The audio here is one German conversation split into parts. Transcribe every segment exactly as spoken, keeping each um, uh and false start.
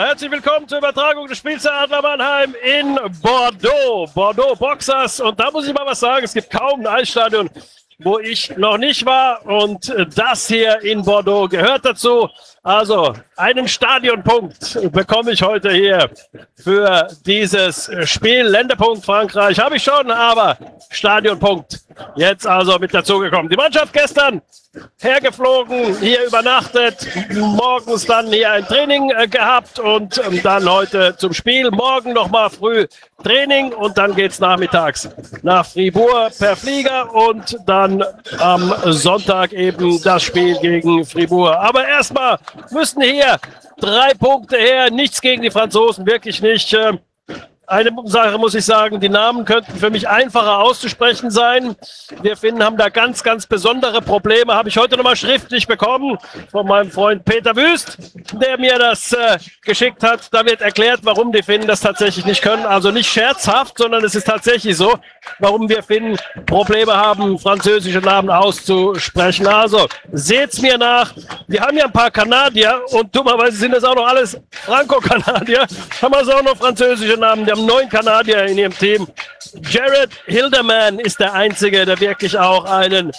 herzlich willkommen zur Übertragung des Spiels der Adler Mannheim in Bordeaux. Bordeaux Boxers. Und da muss ich mal was sagen, es gibt kaum ein Eisstadion, wo ich noch nicht war. Und das hier in Bordeaux gehört dazu. Also einen Stadionpunkt bekomme ich heute hier für dieses Spiel. Länderpunkt Frankreich habe ich schon, aber Stadionpunkt jetzt also mit dazugekommen. Die Mannschaft gestern hergeflogen, hier übernachtet, morgens dann hier ein Training äh, gehabt und ähm, dann heute zum Spiel. Morgen nochmal früh Training und dann geht's nachmittags nach Fribourg per Flieger und dann am Sonntag eben das Spiel gegen Fribourg. Aber erstmal müssen hier drei Punkte her, nichts gegen die Franzosen, wirklich nicht. Äh, Eine Sache muss ich sagen, die Namen könnten für mich einfacher auszusprechen sein. Wir Finnen haben da ganz, ganz besondere Probleme. Habe ich heute nochmal schriftlich bekommen von meinem Freund Peter Wüst, der mir das äh, geschickt hat. Da wird erklärt, warum die Finnen das tatsächlich nicht können. Also nicht scherzhaft, sondern es ist tatsächlich so, warum wir Finnen Probleme haben, französische Namen auszusprechen. Also seht's mir nach. Wir haben ja ein paar Kanadier und dummerweise sind das auch noch alles Franco-Kanadier. Haben also auch noch französische Namen. Die haben neun Kanadier in ihrem Team. Jared Hilderman ist der Einzige, der wirklich auch einen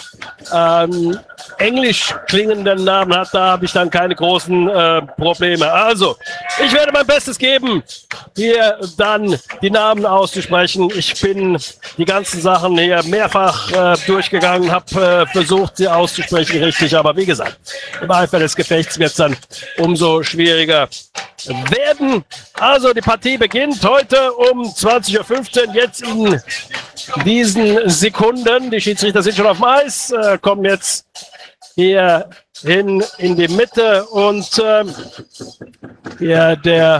ähm, englisch klingenden Namen hat. Da habe ich dann keine großen äh, Probleme. Also, ich werde mein Bestes geben, hier dann die Namen auszusprechen. Ich bin die ganzen Sachen hier mehrfach äh, durchgegangen, habe äh, versucht, sie auszusprechen richtig. Aber wie gesagt, im Eifer des Gefechts wird es dann umso schwieriger werden. Also die Partie beginnt heute um zwanzig Uhr fünfzehn, jetzt in diesen Sekunden. Die Schiedsrichter sind schon auf dem Eis, äh, kommen jetzt hier hin in die Mitte und äh, hier der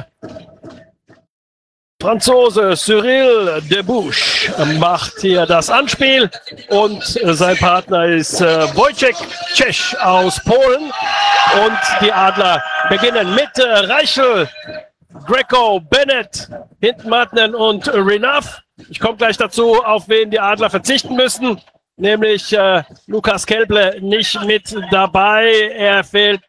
Franzose Cyril Debouche macht hier das Anspiel und sein Partner ist äh, Wojciech Cech aus Polen. Und die Adler beginnen mit äh, Reichel, Greco, Bennett, hinten Martinen und Renaf. Ich komme gleich dazu, auf wen die Adler verzichten müssen, nämlich äh, Lukas Kelble nicht mit dabei. Er fehlt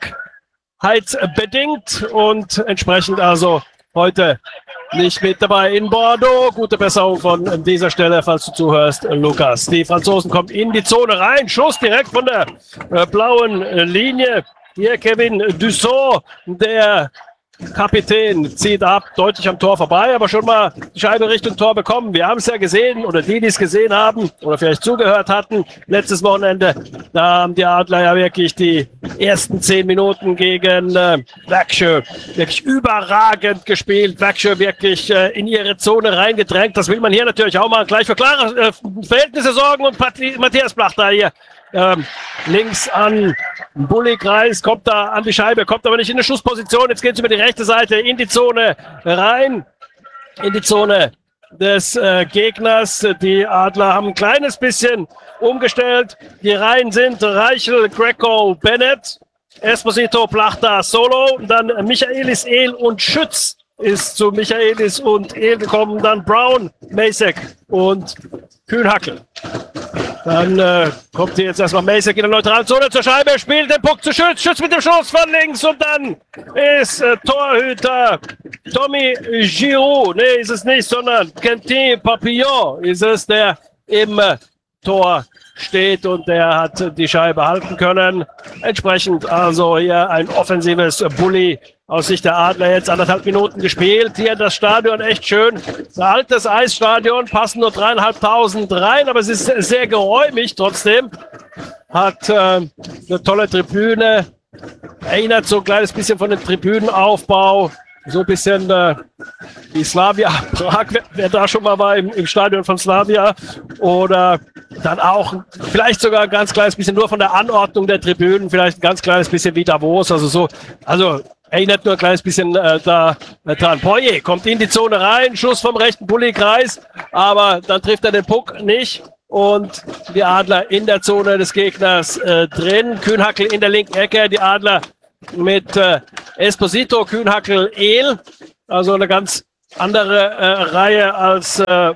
krankheitsbedingt und entsprechend also heute nicht mit dabei in Bordeaux. Gute Besserung von dieser Stelle, falls du zuhörst, Lukas. Die Franzosen kommen in die Zone rein. Schuss direkt von der äh, blauen äh, Linie. Hier Kevin Dussault, der Kapitän, zieht ab, deutlich am Tor vorbei, aber schon mal die Scheibe Richtung Tor bekommen. Wir haben es ja gesehen, oder die, die es gesehen haben, oder vielleicht zugehört hatten, letztes Wochenende, da haben die Adler ja wirklich die ersten zehn Minuten gegen äh, Växjö wirklich überragend gespielt. Växjö wirklich äh, in ihre Zone reingedrängt. Das will man hier natürlich auch mal gleich für klare äh, Verhältnisse sorgen und Pat- Matthias Plachter hier Ähm, links an Bulli-Kreis, kommt da an die Scheibe, kommt aber nicht in eine Schussposition. Jetzt geht es über die rechte Seite in die Zone rein, in die Zone des äh, Gegners. Die Adler haben ein kleines bisschen umgestellt. Die Reihen sind Reichel, Greco, Bennett, Esposito, Plachter, Solo, dann Michaelis, Ehl und Schütz ist zu Michaelis und Ehl gekommen, dann Brown, Masek und Kühnhackel. Dann äh, kommt hier jetzt erstmal Masek in der Neutralzone zur Scheibe, spielt den Puck zu Schütz, Schütz mit dem Schuss von links und dann ist äh, Torhüter Tommy Giroux, nee, ist es nicht, sondern Quentin Papillon ist es, der im äh, Tor steht und der hat die Scheibe halten können. Entsprechend also hier ein offensives Bulli aus Sicht der Adler, jetzt anderthalb Minuten gespielt. Hier das Stadion echt schön. Ein altes Eisstadion, passen nur dreieinhalbtausend rein, aber es ist sehr geräumig trotzdem. Hat äh, eine tolle Tribüne. Erinnert so ein kleines bisschen von dem Tribünenaufbau. So ein bisschen äh, wie Slavia Prag, wer, wer da schon mal war im, im Stadion von Slavia. Oder dann auch vielleicht sogar ein ganz kleines bisschen nur von der Anordnung der Tribünen, vielleicht ein ganz kleines bisschen wie Davos. Also so, also erinnert nur ein kleines bisschen äh, da äh, dran. Poirier kommt in die Zone rein, Schuss vom rechten Bulli-Kreis, aber dann trifft er den Puck nicht. Und die Adler in der Zone des Gegners äh, drin. Kühnhackel in der linken Ecke, die Adler mit äh, Esposito, Kühnhackel, Ehl. Also eine ganz andere äh, Reihe als äh,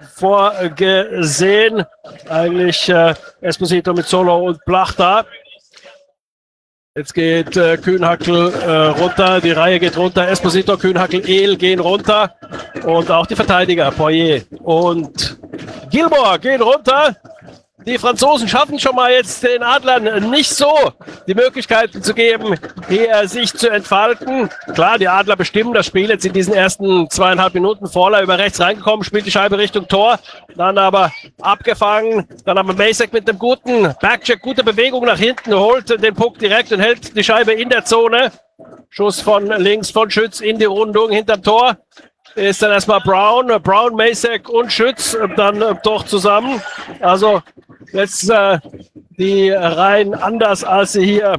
vorgesehen. Eigentlich äh, Esposito mit Solo und Plachter. Jetzt geht äh, Kühnhackel äh, runter, die Reihe geht runter, Esposito, Kühnhackel, El gehen runter und auch die Verteidiger, Poirier und Gilmore gehen runter. Die Franzosen schaffen schon mal jetzt den Adlern nicht so die Möglichkeiten zu geben, hier sich zu entfalten. Klar, die Adler bestimmen das Spiel jetzt in diesen ersten zweieinhalb Minuten. Vorler über rechts reingekommen, spielt die Scheibe Richtung Tor, dann aber abgefangen. Dann haben wir Macek mit einem guten Backcheck, gute Bewegung nach hinten, holt den Puck direkt und hält die Scheibe in der Zone. Schuss von links von Schütz in die Rundung hinterm Tor. Ist dann erstmal Brown, Brown, Macek und Schütz dann äh, doch zusammen. Also jetzt äh, die Reihen anders, als sie hier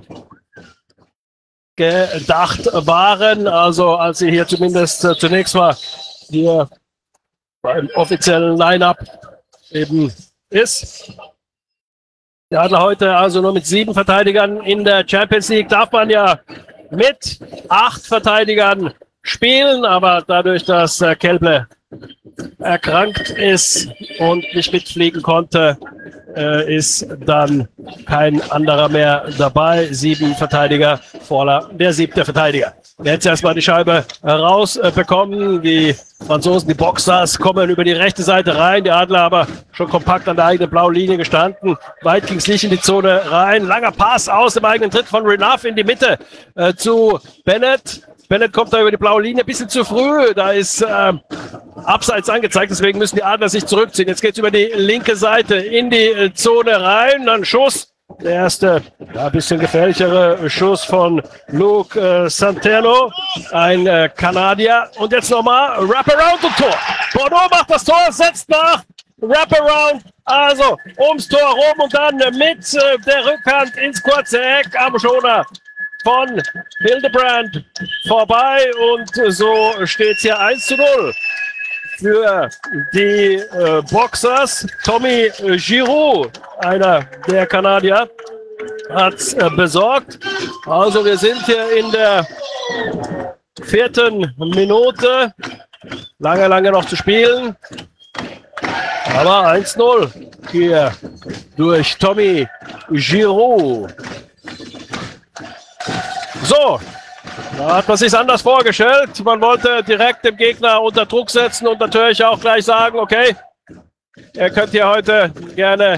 gedacht waren. Also als sie hier zumindest äh, zunächst mal hier beim offiziellen Line-Up eben ist. Der Adler heute also nur mit sieben Verteidigern in der Champions League. Darf man ja mit acht Verteidigern spielen, aber dadurch, dass äh, Kelble erkrankt ist und nicht mitfliegen konnte, äh, ist dann kein anderer mehr dabei. Sieben Verteidiger, Vorler, der siebte Verteidiger. Jetzt erstmal die Scheibe rausbekommen. Äh, die Franzosen, die Boxers, kommen über die rechte Seite rein. Die Adler aber schon kompakt an der eigenen blauen Linie gestanden. Weit ging es nicht in die Zone rein. Langer Pass aus dem eigenen Tritt von Renaf in die Mitte äh, zu Bennett. Bennett kommt da über die blaue Linie, ein bisschen zu früh. Da ist äh, Abseits angezeigt, deswegen müssen die Adler sich zurückziehen. Jetzt geht's über die linke Seite in die äh, Zone rein. Dann Schuss. Der erste, ja, ein bisschen gefährlichere Schuss von Luke äh, Santerno, ein äh, Kanadier. Und jetzt nochmal Wraparound und Tor. Bordeaux macht das Tor, setzt nach. Wraparound, also ums Tor rum und dann mit äh, der Rückhand ins kurze Eck am Schoner von Hildebrand vorbei und so steht es hier eins zu null für die äh, Boxers. Tommy Giroux, einer der Kanadier, hat es äh, besorgt. Also wir sind hier in der vierten Minute. Lange, lange noch zu spielen. Aber eins null hier durch Tommy Giroux. So, da hat man sich anders vorgestellt. Man wollte direkt den Gegner unter Druck setzen und natürlich auch gleich sagen, okay, ihr könnt hier heute gerne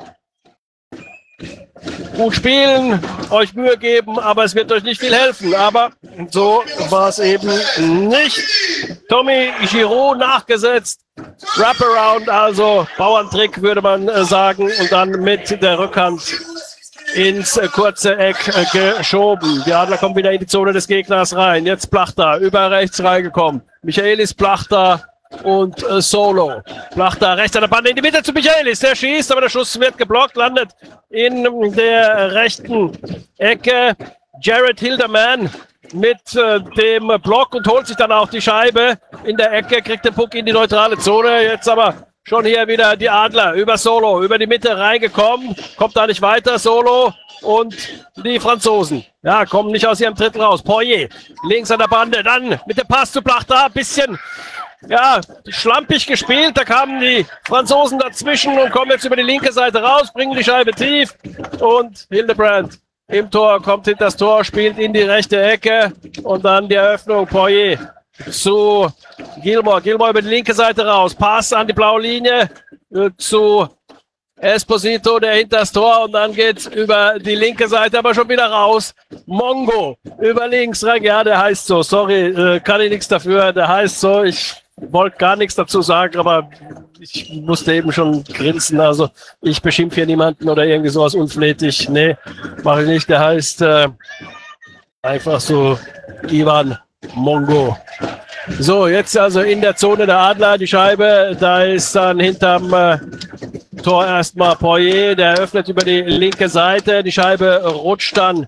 gut spielen, euch Mühe geben, aber es wird euch nicht viel helfen. Aber so war es eben nicht. Tommy Giroux nachgesetzt, Wraparound, also Bauerntrick würde man sagen, und dann mit der Rückhand ins äh, kurze Eck äh, geschoben. Die Adler kommen wieder in die Zone des Gegners rein. Jetzt Plachter über rechts reingekommen. Michaelis, Plachter und äh, Solo. Plachter rechts an der Bande in die Mitte zu Michaelis. Der schießt, aber der Schuss wird geblockt, landet in der rechten Ecke. Jared Hilderman mit äh, dem Block und holt sich dann auch die Scheibe in der Ecke, kriegt den Puck in die neutrale Zone. Jetzt aber schon hier wieder die Adler über Solo, über die Mitte reingekommen, kommt da nicht weiter, Solo und die Franzosen, ja, kommen nicht aus ihrem Drittel raus. Poirier, links an der Bande, dann mit dem Pass zu Plachter, bisschen, ja, schlampig gespielt, da kamen die Franzosen dazwischen und kommen jetzt über die linke Seite raus, bringen die Scheibe tief und Hildebrand im Tor, kommt hinter das Tor, spielt in die rechte Ecke und dann die Eröffnung, Poirier zu Gilmore. Gilmore über die linke Seite raus. Pass an die blaue Linie äh, zu Esposito, der hinter das Tor. Und dann geht's über die linke Seite, aber schon wieder raus. Mongo über links rein. Ja, der heißt so. Sorry, äh, kann ich nichts dafür. Der heißt so. Ich wollte gar nichts dazu sagen, aber ich musste eben schon grinsen. Also ich beschimpfe hier niemanden oder irgendwie sowas unflätig. Nee, mache ich nicht. Der heißt äh, einfach so Ivan Mongo. So, jetzt also in der Zone der Adler die Scheibe. Da ist dann hinterm äh, Tor erstmal Poirier. Der öffnet über die linke Seite. Die Scheibe rutscht dann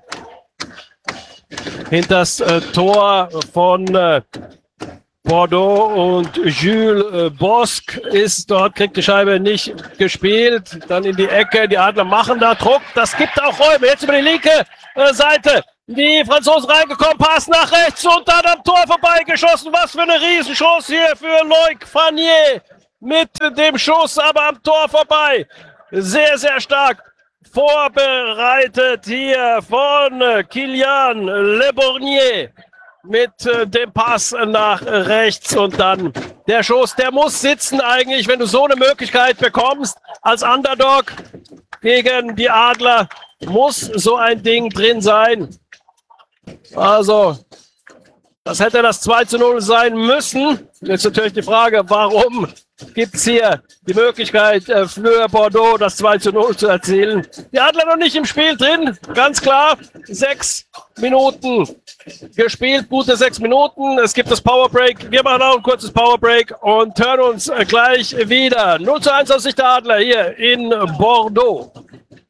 hinters äh, Tor von äh, Bordeaux und Jules äh, Bosque ist dort, kriegt die Scheibe nicht gespielt. Dann in die Ecke. Die Adler machen da Druck. Das gibt auch Räume. Jetzt über die linke äh, Seite. Die Franzosen reingekommen, Pass nach rechts und dann am Tor vorbeigeschossen. Was für eine Riesenschuss hier für Loic Fanier mit dem Schuss, aber am Tor vorbei. Sehr, sehr stark vorbereitet hier von Kilian Le Bournier mit äh, dem Pass nach rechts und dann der Schuss. Der muss sitzen eigentlich, wenn du so eine Möglichkeit bekommst. Als Underdog gegen die Adler muss so ein Ding drin sein. Also, das hätte das zwei zu null sein müssen. Jetzt natürlich die Frage, warum gibt es hier die Möglichkeit äh, für Bordeaux das zwei zu null zu erzielen. Die Adler noch nicht im Spiel drin, ganz klar. Sechs Minuten gespielt, gute sechs Minuten. Es gibt das Powerbreak. Wir machen auch ein kurzes Powerbreak und hören uns äh, gleich wieder. null zu eins aus Sicht der Adler hier in Bordeaux.